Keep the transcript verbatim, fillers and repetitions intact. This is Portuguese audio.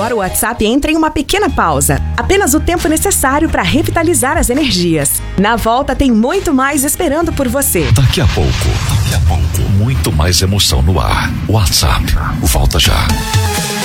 Agora o WhatsApp entra em uma pequena pausa. Apenas o tempo necessário para revitalizar as energias. Na volta tem muito mais esperando por você. Daqui a pouco, daqui a pouco, muito mais emoção no ar. WhatsApp, volta já.